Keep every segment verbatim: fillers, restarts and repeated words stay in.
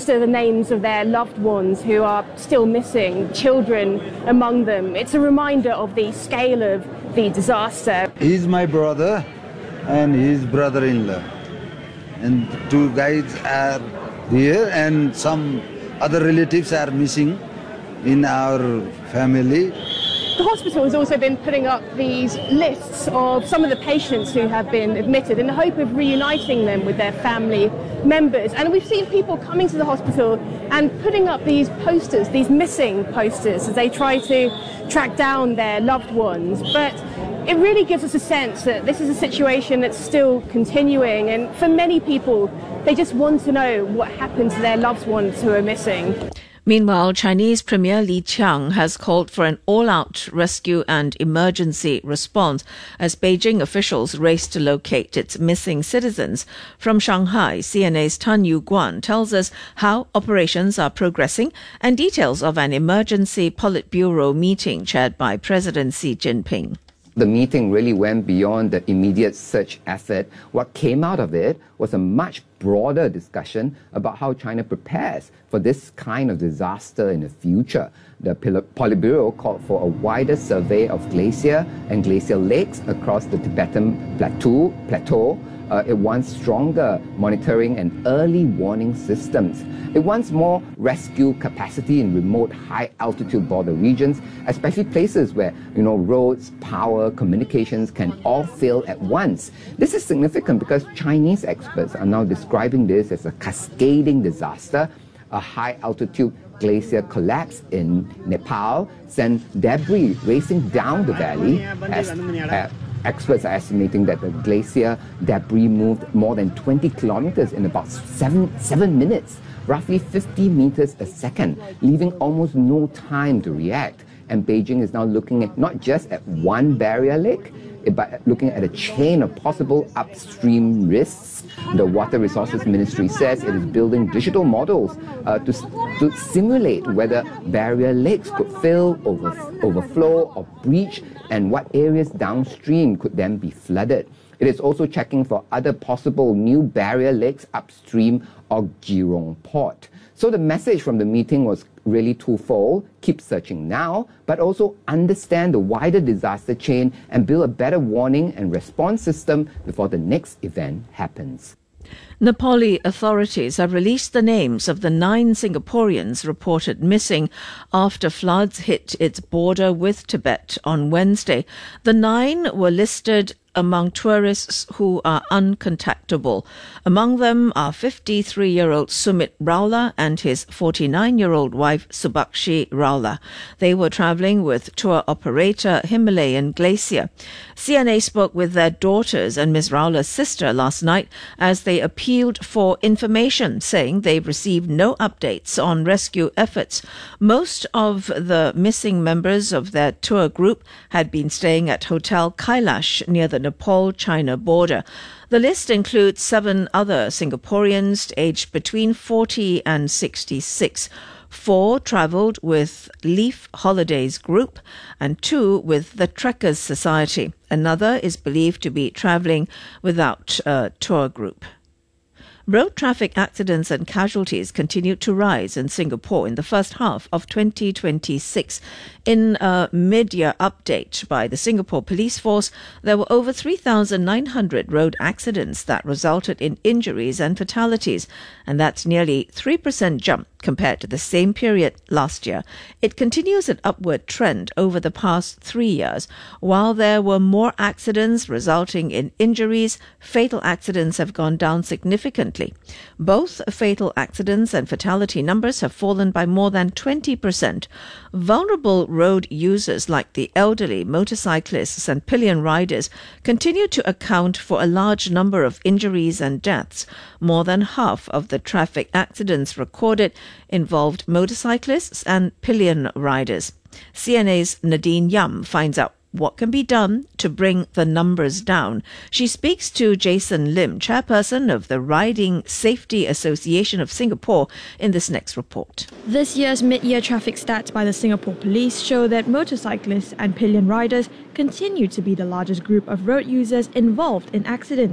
register the names of their loved ones who are still missing, children among them. It's a reminder of the scale of the disaster. He's my brother and his brother-in-law. And two guys are here and some other relatives are missing in our family. The hospital has also been putting up these lists of some of the patients who have been admitted in the hope of reuniting them with their family members. And we've seen people coming to the hospital and putting up these posters, these missing posters, as they try to track down their loved ones. But it really gives us a sense that this is a situation that's still continuing. And for many people, they just want to know what happened to their loved ones who are missing. Meanwhile, Chinese Premier Li Qiang has called for an all-out rescue and emergency response as Beijing officials race to locate its missing citizens. From Shanghai, C N A's Tan Yu-guan tells us how operations are progressing and details of an emergency Politburo meeting chaired by President Xi Jinping. The meeting really went beyond the immediate search effort. What came out of it was a much broader discussion about how China prepares for this kind of disaster in the future. The Politburo called for a wider survey of glacier and glacial lakes across the Tibetan plateau. plateau. Uh, it wants stronger monitoring and early warning systems. It wants more rescue capacity in remote high-altitude border regions, especially places where, you know, roads, power, communications can all fail at once. This is significant because Chinese experts are now describing this as a cascading disaster. A high-altitude glacier collapse in Nepal sent debris racing down the valley as uh, experts are estimating that the glacier debris moved more than twenty kilometers in about seven, seven minutes, roughly fifty meters a second, leaving almost no time to react. And Beijing is now looking at not just at one barrier lake, but looking at a chain of possible upstream risks. The Water Resources Ministry says it is building digital models uh, to, to simulate whether barrier lakes could fill, over, overflow or breach, and what areas downstream could then be flooded. It is also checking for other possible new barrier lakes upstream of Jurong Port. So the message from the meeting was really twofold: keep searching now, but also understand the wider disaster chain and build a better warning and response system before the next event happens. Nepali authorities have released the names of the nine Singaporeans reported missing after floods hit its border with Tibet on Wednesday. The nine were listed among tourists who are uncontactable. Among them are fifty-three-year-old Sumit Raula and his forty-nine-year-old wife Subakshi Raula. They were travelling with tour operator Himalayan Glacier. C N A spoke with their daughters and Miz Raula's sister last night as they appealed for information, saying they've received no updates on rescue efforts. Most of the missing members of their tour group had been staying at Hotel Kailash near the Nepal-China border. The list includes seven other Singaporeans aged between forty and sixty-six. Four travelled with Leaf Holidays Group and two with the Trekkers Society. Another is believed to be travelling without a tour group. Road traffic accidents and casualties continued to rise in Singapore in the first half of twenty twenty-six. In a mid-year update by the Singapore Police Force, there were over three thousand nine hundred road accidents that resulted in injuries and fatalities, and that's nearly three percent jump compared to the same period last year. It continues an upward trend over the past three years. While there were more accidents resulting in injuries, fatal accidents have gone down significantly. Both fatal accidents and fatality numbers have fallen by more than twenty percent. Vulnerable road users like the elderly, motorcyclists and pillion riders continue to account for a large number of injuries and deaths. More than half of the traffic accidents recorded involved motorcyclists and pillion riders. C N A's Nadine Yam finds out what can be done to bring the numbers down. She speaks to Jason Lim, chairperson of the Riding Safety Association of Singapore, in this next report. This year's mid-year traffic stats by the Singapore Police show that motorcyclists and pillion riders continue to be the largest group of road users involved in accidents.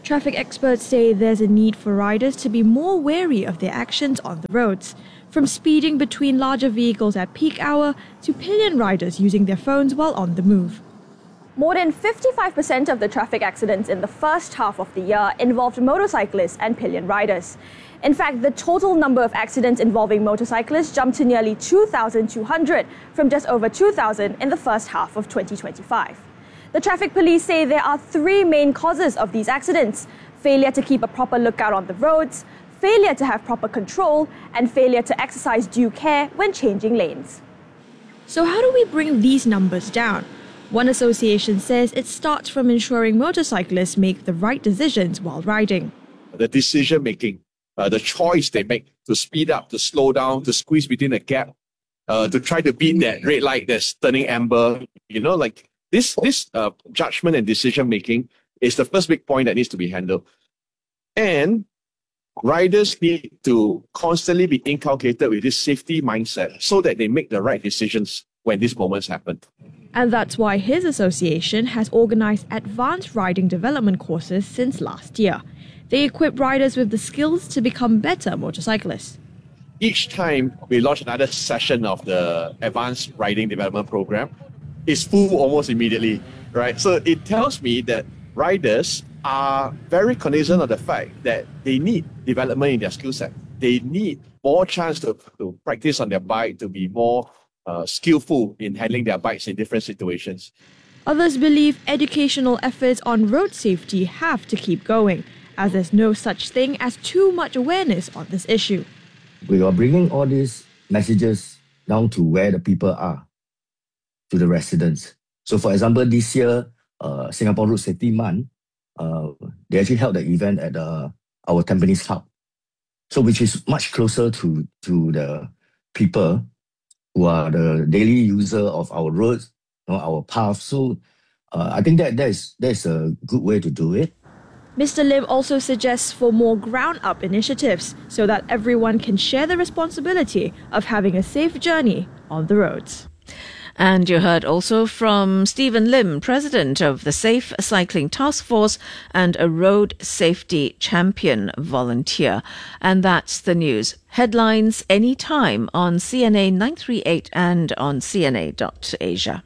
Traffic experts say there's a need for riders to be more wary of their actions on the roads, from speeding between larger vehicles at peak hour to pillion riders using their phones while on the move. More than fifty-five percent of the traffic accidents in the first half of the year involved motorcyclists and pillion riders. In fact, the total number of accidents involving motorcyclists jumped to nearly two thousand two hundred from just over two thousand in the first half of twenty twenty-five. The traffic police say there are three main causes of these accidents: failure to keep a proper lookout on the roads, failure to have proper control, and failure to exercise due care when changing lanes. So how do we bring these numbers down? One association says it starts from ensuring motorcyclists make the right decisions while riding. The decision making, uh, the choice they make to speed up, to slow down, to squeeze between a gap, uh, to try to beat that red light that's turning amber, you know, like this, this uh, judgment and decision making is the first big point that needs to be handled. And riders need to constantly be inculcated with this safety mindset so that they make the right decisions when these moments happen. And that's why his association has organized advanced riding development courses since last year. They equip riders with the skills to become better motorcyclists. Each time we launch another session of the advanced riding development program, it's full almost immediately, right? So it tells me that riders are very cognizant of the fact that they need development in their skill set. They need more chance to, to practice on their bike, to be more uh, skillful in handling their bikes in different situations. Others believe educational efforts on road safety have to keep going, as there's no such thing as too much awareness on this issue. We are bringing all these messages down to where the people are, to the residents. So for example, this year, uh, Singapore Road Safety Month, uh, they actually held the event at uh, our Tampines Hub. So which is much closer to, to the people who are the daily user of our roads, you know, our paths. So uh, I think that that is, that is a good way to do it. Mister Lim also suggests for more ground-up initiatives so that everyone can share the responsibility of having a safe journey on the roads. And you heard also from Stephen Lim, president of the Safe Cycling Task Force and a road safety champion volunteer. And that's the news. Headlines anytime on C N A nine three eight and on C N A dot asia.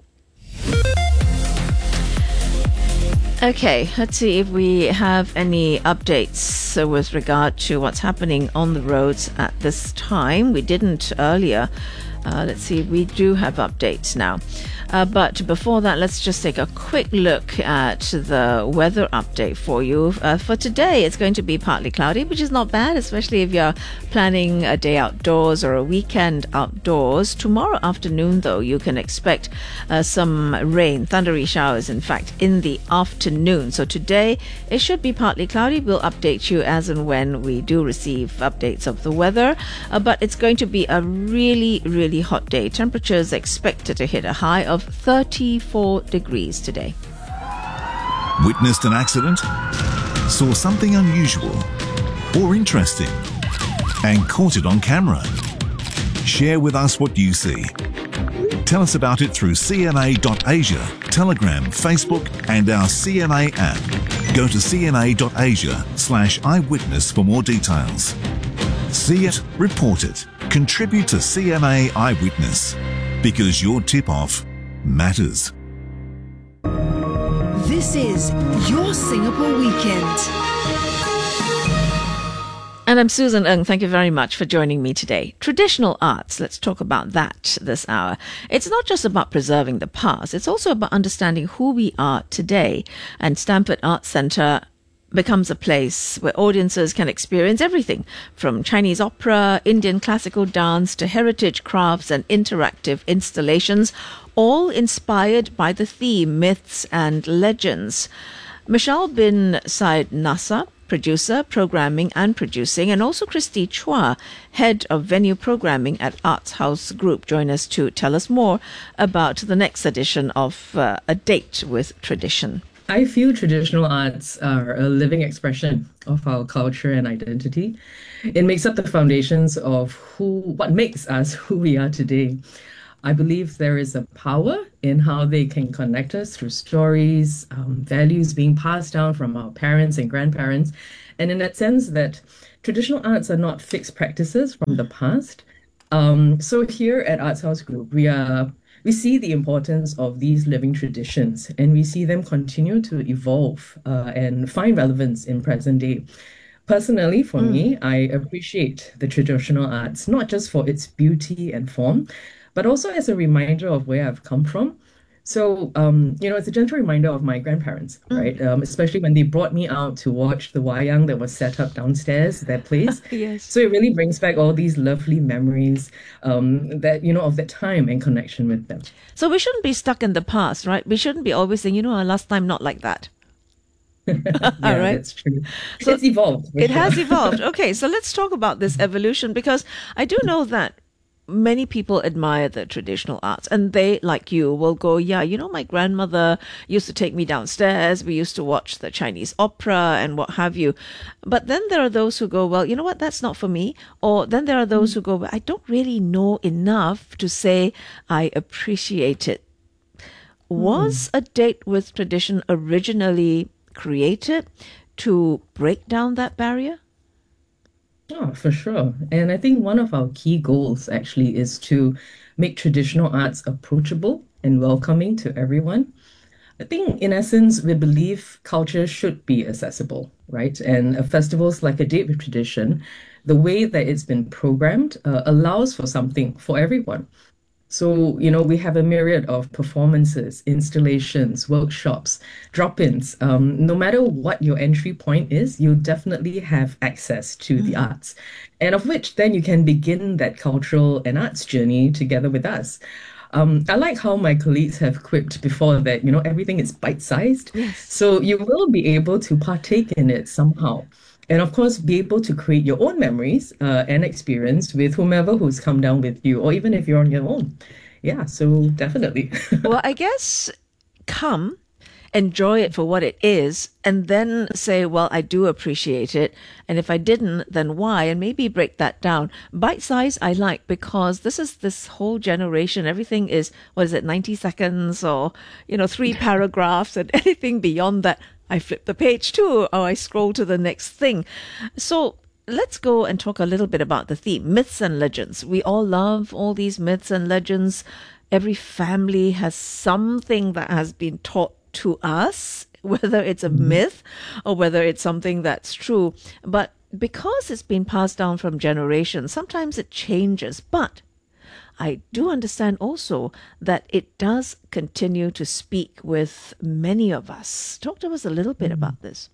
Okay, let's see if we have any updates uh, with regard to what's happening on the roads at this time. We didn't earlier. Uh, let's see, we do have updates now. Uh, but before that, let's just take a quick look at the weather update for you. Uh, for today, it's going to be partly cloudy, which is not bad, especially if you're planning a day outdoors or a weekend outdoors. Tomorrow afternoon, though, you can expect uh, some rain, thundery showers, in fact, in the afternoon. So today, it should be partly cloudy. We'll update you as and when we do receive updates of the weather. Uh, but it's going to be a really, really hot day. Temperatures expected to hit a high of thirty-four degrees today. Witnessed an accident? Saw something unusual or interesting and caught it on camera? Share with us what you see. Tell us about it through C N A dot asia, Telegram, Facebook and our C N A app. Go to C N A dot asia slash eyewitness for more details. See it, report it, contribute to C N A Eyewitness, because your tip-off matters. This is Your Singapore Weekend. And I'm Susan Ng. Thank you very much for joining me today. Traditional arts, let's talk about that this hour. It's not just about preserving the past, it's also about understanding who we are today. And Stamford Arts Centre becomes a place where audiences can experience everything from Chinese opera, Indian classical dance to heritage crafts and interactive installations, all inspired by the theme myths and legends. Michelle bin Said Nasser, producer, programming and producing, and also Christy Chua, head of venue programming at Arts House Group, join us to tell us more about the next edition of uh, A Date with Tradition. I feel traditional arts are a living expression of our culture and identity. It makes up the foundations of who, what makes us who we are today. I believe there is a power in how they can connect us through stories, um, values being passed down from our parents and grandparents. And in that sense, that traditional arts are not fixed practices from the past. Um, so here at Arts House Group, we are we see the importance of these living traditions, and we see them continue to evolve uh, and find relevance in present day. Personally, for Mm. me, I appreciate the traditional arts, not just for its beauty and form, but also as a reminder of where I've come from. So, um, you know, it's a gentle reminder of my grandparents, right? Um, especially when they brought me out to watch the wayang that was set up downstairs, their place. Yes. So it really brings back all these lovely memories um, that, you know, of that time and connection with them. So we shouldn't be stuck in the past, right? We shouldn't be always saying, you know, our last time not like that. Yeah, All right. that's true. So it's evolved. for It sure. has evolved. Okay, so let's talk about this evolution, because I do know that many people admire the traditional arts, and they, like you, will go, yeah, you know, my grandmother used to take me downstairs. We used to watch the Chinese opera and what have you. But then there are those who go, well, you know what, that's not for me. Or then there are those who go, well, I don't really know enough to say I appreciate it. Was a date with tradition originally created to break down that barrier? Oh, for sure. And I think one of our key goals actually is to make traditional arts approachable and welcoming to everyone. I think, in essence, we believe culture should be accessible, right? And uh, festivals like A Date with Tradition, the way that it's been programmed, uh, allows for something for everyone. So, you know, we have a myriad of performances, installations, workshops, drop-ins. Um, no matter what your entry point is, you definitely have access to the arts, and of which then you can begin that cultural and arts journey together with us. Um, I like how my colleagues have quipped before that, you know, everything is bite-sized. Yes. So you will be able to partake in it somehow. And of course, be able to create your own memories uh, and experience with whomever who's come down with you, or even if you're on your own. Yeah, so definitely. Well, I guess come, enjoy it for what it is, and then say, well, I do appreciate it. And if I didn't, then why? And maybe break that down. Bite size, I like, because this is this whole generation. Everything is, what is it, ninety seconds or, you know, three paragraphs, and anything beyond that, I flip the page too, or I scroll to the next thing. So let's go and talk a little bit about the theme, myths and legends. We all love all these myths and legends. Every family has something that has been taught to us, whether it's a myth or whether it's something that's true. But because it's been passed down from generations, sometimes it changes. But I do understand also that it does continue to speak with many of us. Talk to us a little bit about this.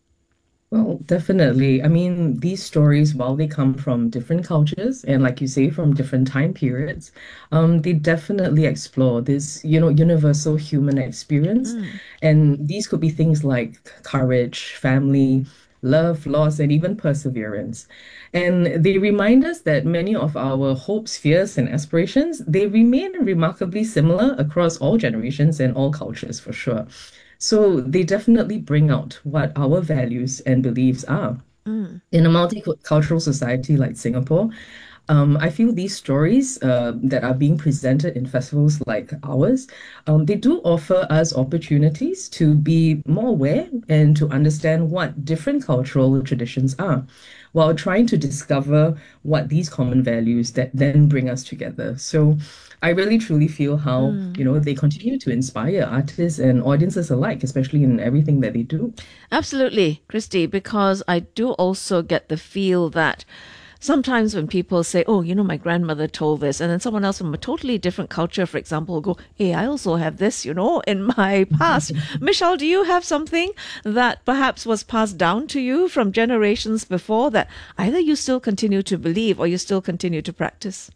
Well, definitely. I mean, these stories, while they come from different cultures and, like you say, from different time periods, um, they definitely explore this, you know, universal human experience. And these could be things like courage, family, love, loss, and even perseverance. And they remind us that many of our hopes, fears, and aspirations, they remain remarkably similar across all generations and all cultures, for sure. So they definitely bring out what our values and beliefs are. Mm. In a multicultural society like Singapore, um, I feel these stories uh, that are being presented in festivals like ours, um, they do offer us opportunities to be more aware and to understand what different cultural traditions are, while trying to discover what these common values that then bring us together. So I really truly feel how, Mm. you know, they continue to inspire artists and audiences alike, especially in everything that they do. Absolutely, Christy, because I do also get the feel that sometimes when people say, oh, you know, my grandmother told this, and then someone else from a totally different culture, for example, will go, hey, I also have this, you know, in my past. Michelle, do you have something that perhaps was passed down to you from generations before that either you still continue to believe or you still continue to practice?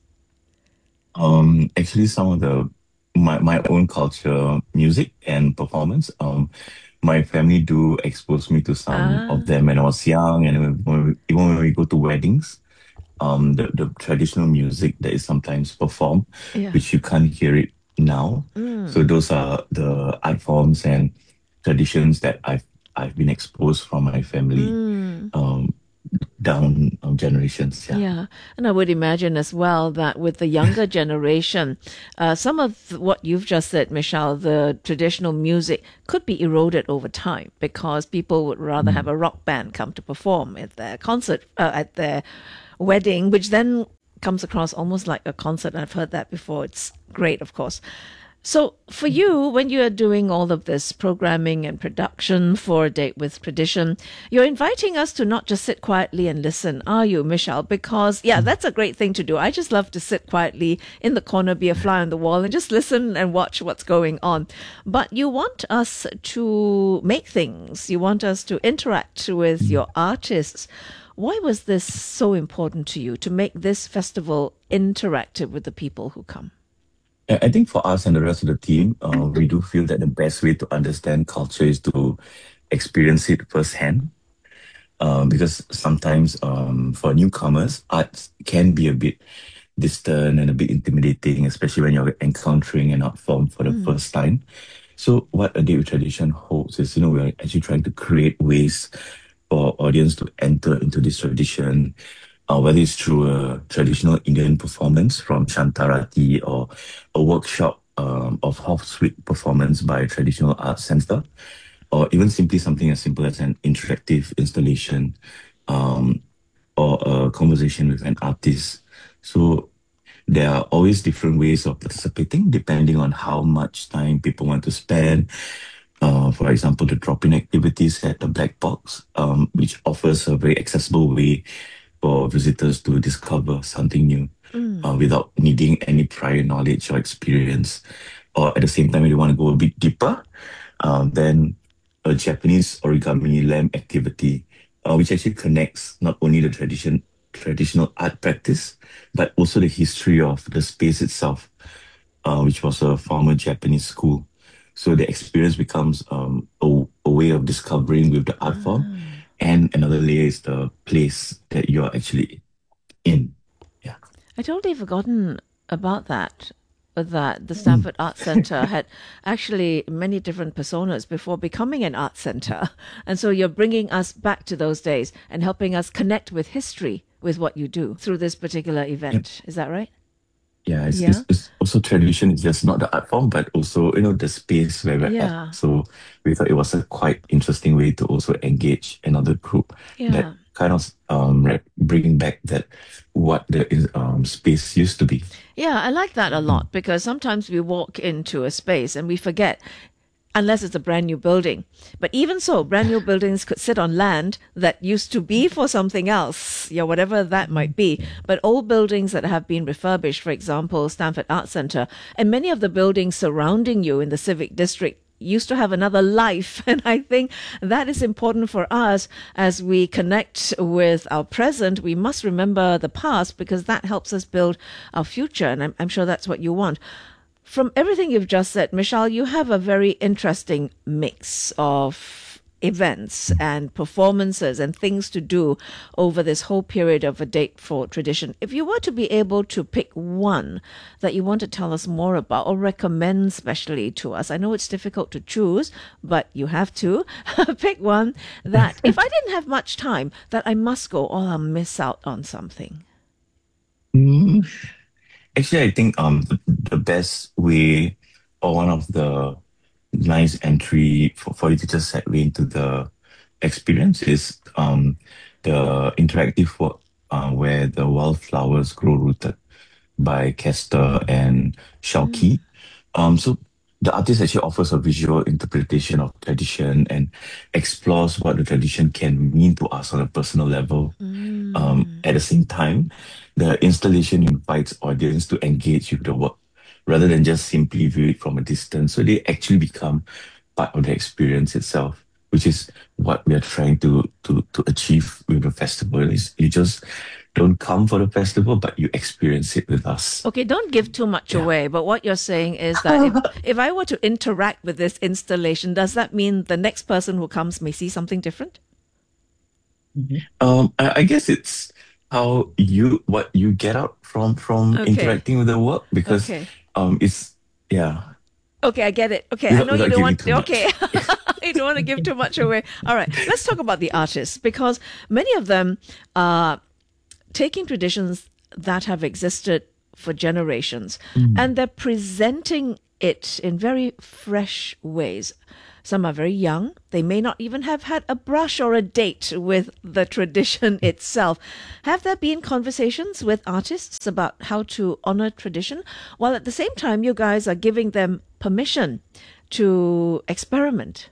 Um, actually, some of the my my own culture, music and performance. Um, my family do expose me to some Ah. of them when I was young, and when, when we, even when we go to weddings, um, the the traditional music that is sometimes performed, Yeah. which you can't hear it now. Mm. So those are the art forms and traditions that I've I've been exposed from my family. Mm. Um, down um, generations. Yeah. Yeah, and I would imagine as well that with the younger generation, uh, some of what you've just said, Michelle, the traditional music could be eroded over time because people would rather have a rock band come to perform at their concert, uh, at their wedding, which then comes across almost like a concert. I've heard that before. It's great, of course. So for you, when you are doing all of this programming and production for A Date with Tradition, you're inviting us to not just sit quietly and listen, are you, Michelle? Because, yeah, that's a great thing to do. I just love to sit quietly in the corner, be a fly on the wall, and just listen and watch what's going on. But you want us to make things. You want us to interact with your artists. Why was this so important to you, to make this festival interactive with the people who come? I think for us and the rest of the team, uh, we do feel that the best way to understand culture is to experience it firsthand. Um, because sometimes um, for newcomers, arts can be a bit distant and a bit intimidating, especially when you're encountering an art form for the mm. first time. So what A Date with Tradition holds is, you know, we're actually trying to create ways for audience to enter into this tradition, Uh, whether it's through a traditional Indian performance from Shantarati or a workshop um, of half-suite performance by a traditional arts center, or even simply something as simple as an interactive installation um, or a conversation with an artist. So there are always different ways of participating depending on how much time people want to spend. Uh, for example, the drop-in activities at the Black Box, um, which offers a very accessible way for visitors to discover something new mm. uh, without needing any prior knowledge or experience. Or at the same time, if you want to go a bit deeper, um, then a Japanese origami lamp activity, uh, which actually connects not only the tradition, traditional art practice, but also the history of the space itself, uh, which was a former Japanese school. So the experience becomes um, a, a way of discovering with the art ah. form. And another layer is the place that you're actually in. Yeah. I'd totally forgotten about that, that the Stanford mm. Art Center had actually many different personas before becoming an art center. And so you're bringing us back to those days and helping us connect with history with what you do through this particular event. Yep. Is that right? Yeah, it's, yeah. It's, it's also tradition. It's just not the art form, but also, you know, the space where we're yeah. at. So we thought it was a quite interesting way to also engage another group yeah. that kind of um, bringing back that what the um, space used to be. Yeah, I like that a lot because sometimes we walk into a space and we forget, unless it's a brand new building. But even so, brand new buildings could sit on land that used to be for something else, yeah, whatever that might be. But old buildings that have been refurbished, for example, Stanford Art Center, and many of the buildings surrounding you in the Civic District used to have another life. And I think that is important for us as we connect with our present. We must remember the past because that helps us build our future. And I'm, I'm sure that's what you want. From everything you've just said, Michelle, you have a very interesting mix of events and performances and things to do over this whole period of A Date for Tradition. If you were to be able to pick one that you want to tell us more about or recommend specially to us, I know it's difficult to choose, but you have to pick one that if I didn't have much time, that I must go or I'll miss out on something. Mm. Actually, I think um the, the best way or one of the nice entry for, for you to just segue into the experience is um the interactive work uh, where the wildflowers grow rooted by Kester and Shauki. Mm. Um, so the artist actually offers a visual interpretation of tradition and explores what the tradition can mean to us on a personal level. Mm. Um, at the same time, the installation invites audience to engage with the work rather than just simply view it from a distance. So they actually become part of the experience itself, which is what we are trying to to to achieve with the festival. Is you just don't come for the festival, but you experience it with us. Okay, don't give too much yeah. away, but what you're saying is that if, if I were to interact with this installation, does that mean the next person who comes may see something different? Mm-hmm. Um, I, I guess it's how you, what you get out from, from okay. interacting with the work, because okay. um, it's, yeah. Okay, I get it. Okay, without, I know you don't want to. Okay. I don't want to give too much away. All right, let's talk about the artists, because many of them are taking traditions that have existed for generations and they're presenting it in very fresh ways. Some are very young. They may not even have had a brush or a date with the tradition itself. Have there been conversations with artists about how to honor tradition, while at the same time you guys are giving them permission to experiment?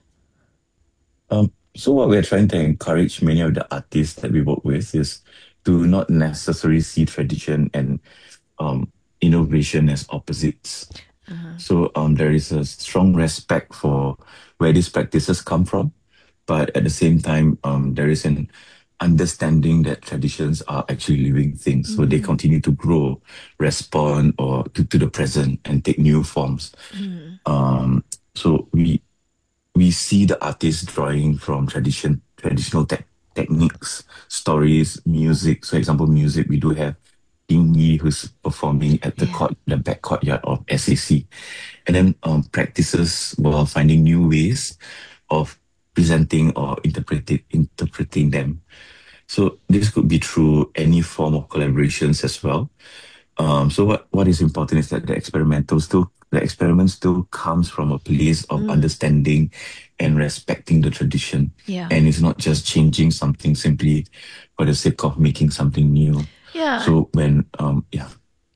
Um, so what we're trying to encourage many of the artists that we work with is to not necessarily see tradition and um, innovation as opposites. Uh-huh. So um, there is a strong respect for where these practices come from, but at the same time, um, there is an understanding that traditions are actually living things. So they Mm. continue to grow, respond, or to, to the present and take new forms. Mm. Um, so we we see the artists drawing from tradition, traditional te- techniques, stories, music. So, example, music, we do have Ying Yi, who's performing at the Yeah. court, the back courtyard of S A C, and then um, practices while finding new ways of presenting or interpreting interpreting them. So this could be through any form of collaborations as well. Um, so what, what is important is that the experimental still the experiment still comes from a place of Mm. understanding and respecting the tradition, Yeah. and it's not just changing something simply for the sake of making something new. Yeah. So when um yeah.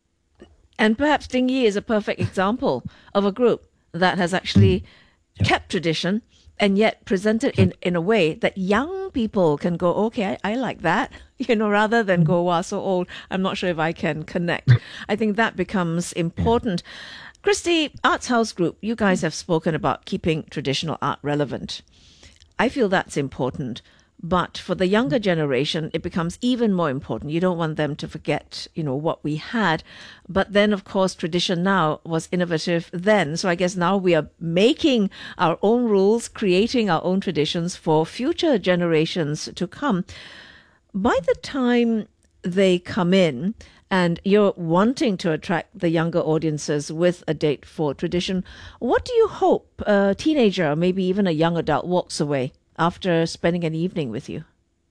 And perhaps Ding Yi is a perfect example of a group that has actually kept tradition and yet presented in, in a way that young people can go, okay, I, I like that, you know, rather than go, wow, so old, I'm not sure if I can connect. I think that becomes important. Christy, Arts House Group, you guys have spoken about keeping traditional art relevant. I feel that's important. But for the younger generation, it becomes even more important. You don't want them to forget, you know, what we had. But then, of course, tradition now was innovative then. So I guess now we are making our own rules, creating our own traditions for future generations to come. By the time they come in and you're wanting to attract the younger audiences with a date for tradition, what do you hope a teenager or maybe even a young adult walks away after spending an evening with you?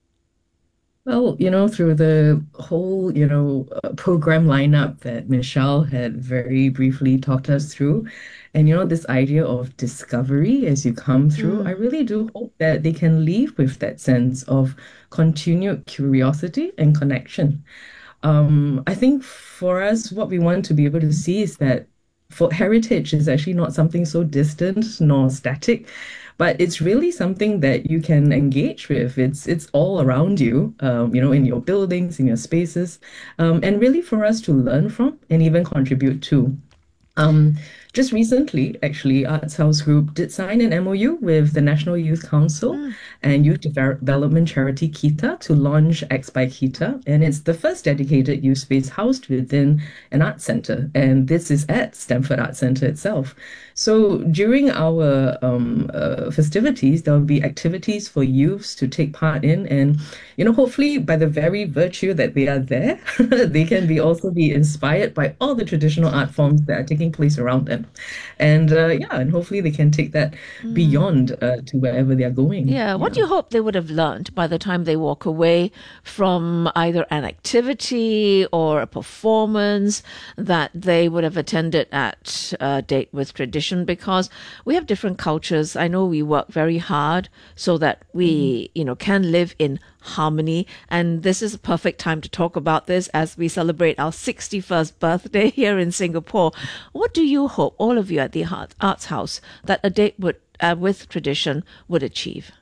Well, you know, through the whole, you know, uh, program lineup that Michelle had very briefly talked us through, and, you know, this idea of discovery as you come through, I really do hope that they can leave with that sense of continued curiosity and connection. Um, I think for us, what we want to be able to see is that for heritage is actually not something so distant nor static, but it's really something that you can engage with. It's it's all around you, um, you know, in your buildings, in your spaces, um, and really for us to learn from and even contribute to. Um, just recently, actually, Arts House Group did sign an M O U with the National Youth Council Mm. and Youth Development Charity Kita to launch X by Kita, and it's the first dedicated youth space housed within an art center, and this is at Stamford Art Center itself. So during our um, uh, festivities, there will be activities for youths to take part in, and you know, hopefully by the very virtue that they are there, they can be also be inspired by all the traditional art forms that are taking place around them, and uh, yeah, and hopefully they can take that beyond uh, to wherever they are going. Yeah, what do you hope they would have learned by the time they walk away from either an activity or a performance that they would have attended at a date with tradition? Because we have different cultures. I know we work very hard so that we, you know, can live in harmony. And this is a perfect time to talk about this as we celebrate our sixty-first birthday here in Singapore. What do you hope, all of you at the Art- Arts House, that a date would uh, with tradition would achieve?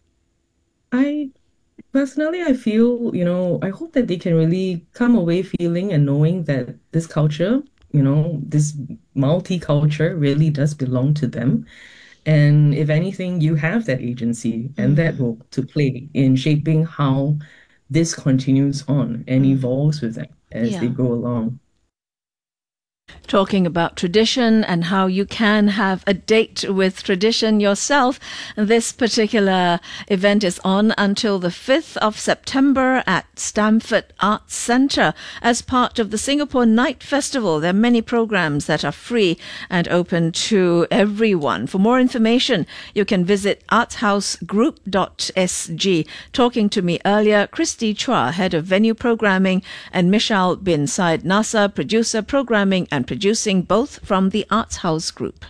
I personally, I feel, you know, I hope that they can really come away feeling and knowing that this culture, you know, this multicultural really does belong to them. And if anything, you have that agency and that role to play in shaping how this continues on and evolves with them as they Yeah. go along. Talking about tradition and how you can have a date with tradition yourself. This particular event is on until the fifth of September at Stamford Arts Centre as part of the Singapore Night Festival. There are many programs that are free and open to everyone. For more information, you can visit artshouse group dot s g. Talking to me earlier, Christy Chua, Head of Venue Programming, and Mishal bin Said Nasser, Producer, Programming and Producing, both from the Arts House Group.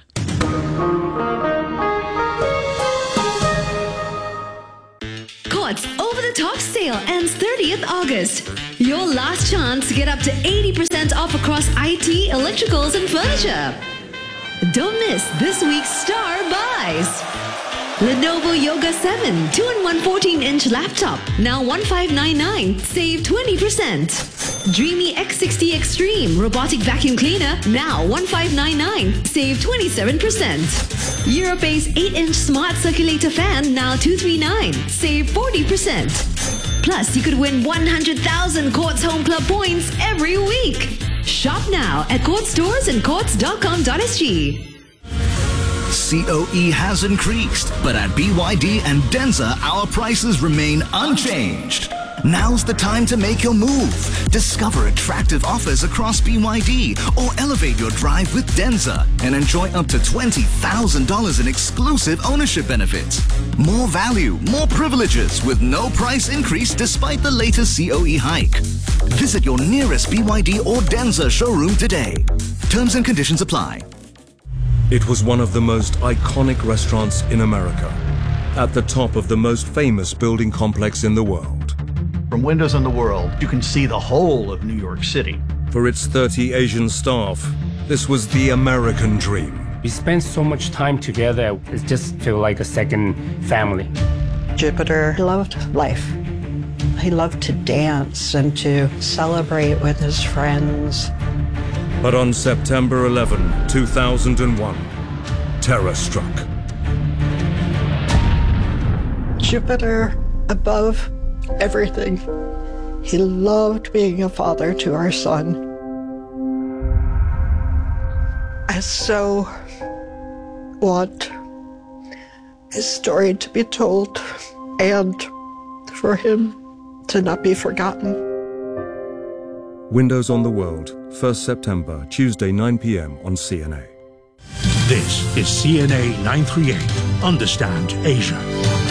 Courts Over the Top sale ends thirtieth August. Your last chance to get up to eighty percent off across I T, electricals and furniture. Don't miss this week's star buys. Lenovo Yoga seven two in one fourteen-inch laptop, now one five nine nine, save twenty percent. Dreamy X sixty Extreme robotic vacuum cleaner, now one five nine nine, save twenty-seven percent. Europace eight-inch smart circulator fan, now two three nine, save forty percent. Plus, you could win one hundred thousand Courts Home Club points every week. Shop now at Courts stores and courts dot com dot s g. C O E has increased, but at B Y D and Denza, our prices remain unchanged. Now's the time to make your move. Discover attractive offers across B Y D or elevate your drive with Denza and enjoy up to twenty thousand dollars in exclusive ownership benefits. More value, more privileges with no price increase despite the latest C O E hike. Visit your nearest B Y D or Denza showroom today. Terms and conditions apply. It was one of the most iconic restaurants in America, at the top of the most famous building complex in the world. From windows in the world, you can see the whole of New York City. For its thirty Asian staff, this was the American dream. We spent so much time together, it just felt like a second family. Jupiter loved life. He loved to dance and to celebrate with his friends. But on September eleventh, two thousand one, terror struck. Jupiter above everything. He loved being a father to our son. I so want his story to be told and for him to not be forgotten. Windows on the World, first September, Tuesday, nine p m on C N A. This is C N A nine thirty-eight. Understand Asia.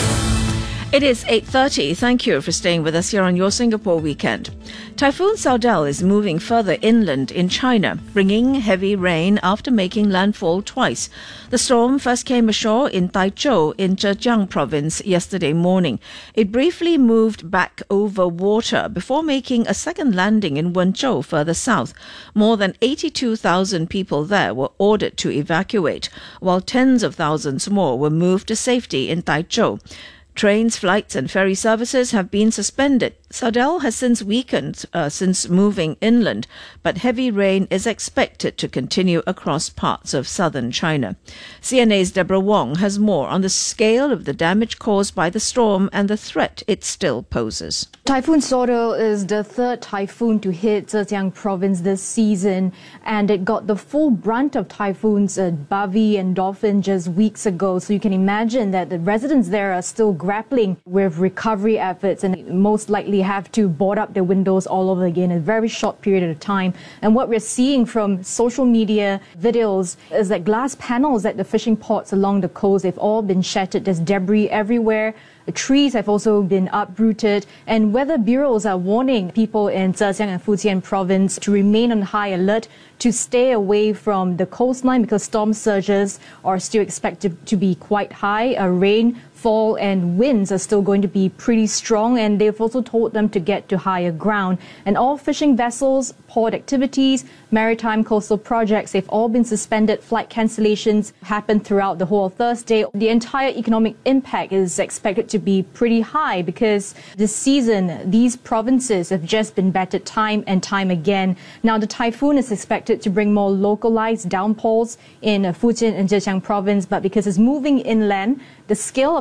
It is eight thirty. Thank you for staying with us here on your Singapore weekend. Typhoon Saudal is moving further inland in China, bringing heavy rain after making landfall twice. The storm first came ashore in Taichou in Zhejiang province yesterday morning. It briefly moved back over water before making a second landing in Wenzhou further south. More than eighty-two thousand people there were ordered to evacuate, while tens of thousands more were moved to safety in Taichou. Trains, flights and ferry services have been suspended. Saudal has since weakened uh, since moving inland, but heavy rain is expected to continue across parts of southern China. C N A's Deborah Wong has more on the scale of the damage caused by the storm and the threat it still poses. Typhoon Saudal is the third typhoon to hit Zhejiang province this season, and it got the full brunt of typhoons uh, Bavi and Dolphin just weeks ago. So you can imagine that the residents there are still grappling with recovery efforts and most likely have to board up their windows all over again in a very short period of time. And what we're seeing from social media videos is that glass panels at the fishing ports along the coast, they've all been shattered. There's debris everywhere. The trees have also been uprooted, and weather bureaus are warning people in Zhejiang and Fujian province to remain on high alert, to stay away from the coastline because storm surges are still expected to be quite high. Uh, rain, fall and winds are still going to be pretty strong, and they've also told them to get to higher ground. And all fishing vessels, port activities, maritime coastal projects, they've all been suspended. Flight cancellations happened throughout the whole of Thursday. The entire economic impact is expected to be pretty high because this season, these provinces have just been battered time and time again. Now, the typhoon is expected to bring more localized downpours in Fujian and Zhejiang province, but because it's moving inland, the scale of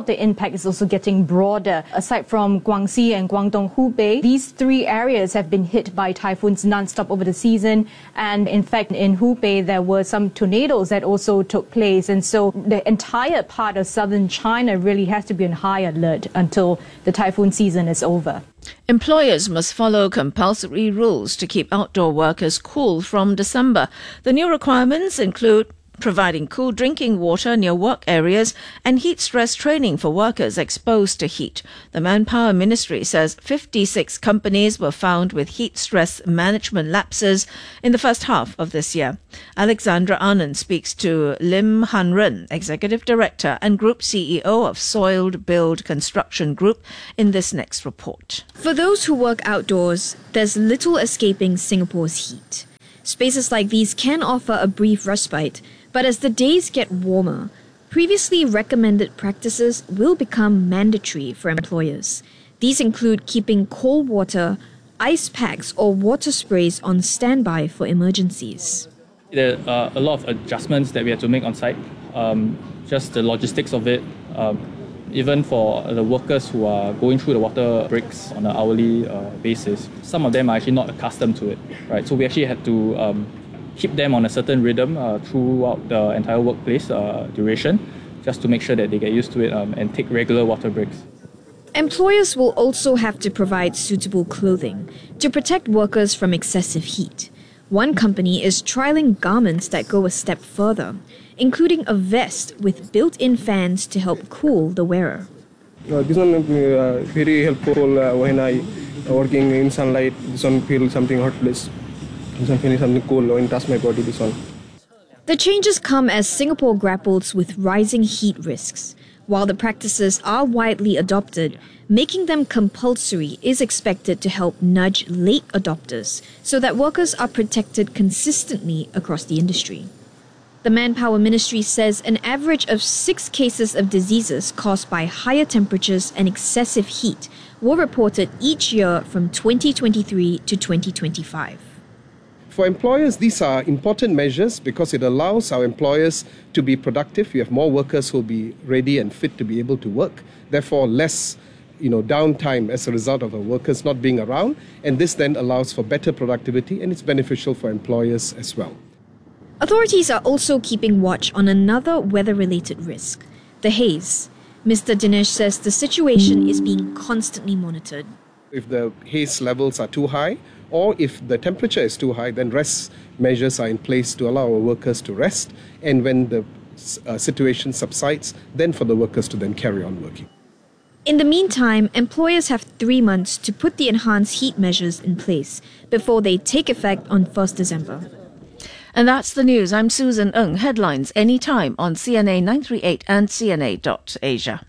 the impact is also getting broader. Aside from Guangxi and Guangdong Hubei, these three areas have been hit by typhoons non-stop over the season. And in fact, in Hubei, there were some tornadoes that also took place. And so the entire part of southern China really has to be on high alert until the typhoon season is over. Employers must follow compulsory rules to keep outdoor workers cool from December. The new requirements include providing cool drinking water near work areas and heat stress training for workers exposed to heat. The Manpower Ministry says fifty-six companies were found with heat stress management lapses in the first half of this year. Alexandra Anand speaks to Lim Han Ren, Executive Director and Group C E O of Soiled Build Construction Group, in this next report. For those who work outdoors, there's little escaping Singapore's heat. Spaces like these can offer a brief respite, but as the days get warmer, previously recommended practices will become mandatory for employers. These include keeping cold water, ice packs or water sprays on standby for emergencies. There are a lot of adjustments that we have to make on site, um, just the logistics of it, um, even for the workers who are going through the water breaks on an hourly uh, basis. Some of them are actually not accustomed to it, right? So we actually had to um, keep them on a certain rhythm uh, throughout the entire workplace uh, duration, just to make sure that they get used to it um, and take regular water breaks. Employers will also have to provide suitable clothing to protect workers from excessive heat. One company is trialling garments that go a step further, including a vest with built-in fans to help cool the wearer. Uh, this one is uh, very helpful uh, when I uh, working in sunlight. This one feel something hot place. This one feeling something cool when touch my body. This one. The changes come as Singapore grapples with rising heat risks. While the practices are widely adopted, making them compulsory is expected to help nudge late adopters so that workers are protected consistently across the industry. The Manpower Ministry says an average of six cases of diseases caused by higher temperatures and excessive heat were reported each year from twenty twenty-three to twenty twenty-five. For employers, these are important measures because it allows our employers to be productive. We have more workers who will be ready and fit to be able to work. Therefore, less you know, downtime as a result of our workers not being around. And this then allows for better productivity, and it's beneficial for employers as well. Authorities are also keeping watch on another weather-related risk, the haze. Mister Dinesh says the situation is being constantly monitored. If the haze levels are too high, or if the temperature is too high, then rest measures are in place to allow our workers to rest. And when the uh, situation subsides, then for the workers to then carry on working. In the meantime, employers have three months to put the enhanced heat measures in place before they take effect on first December. And that's the news. I'm Susan Ng. Headlines anytime on C N A nine three eight and C N A dot Asia.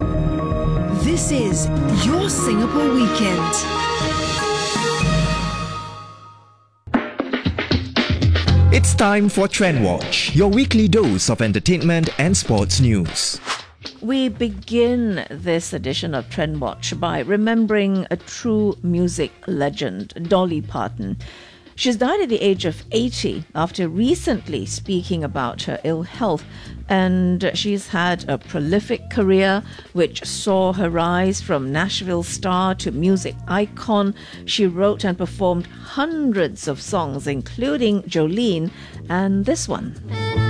This is Your Singapore Weekend. It's time for Trend Watch, your weekly dose of entertainment and sports news. We begin this edition of Trend Watch by remembering a true music legend, Dolly Parton. She's died at the age of eighty after recently speaking about her ill health, and she's had a prolific career which saw her rise from Nashville star to music icon. She wrote and performed hundreds of songs, including Jolene and this one.